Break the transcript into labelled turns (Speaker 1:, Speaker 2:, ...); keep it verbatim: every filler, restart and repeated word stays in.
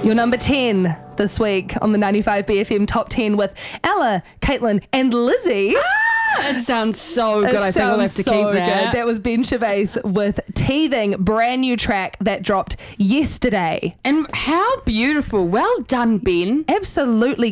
Speaker 1: Your number ten this week on the ninety-five B F M Top ten with Ella, Caitlin and Lizzie.
Speaker 2: It sounds so good.
Speaker 1: It
Speaker 2: I think we'll have to
Speaker 1: so
Speaker 2: keep that.
Speaker 1: Good. That was Ben Gervais with Teething, brand new track that dropped yesterday.
Speaker 2: And how beautiful. Well done, Ben.
Speaker 1: Absolutely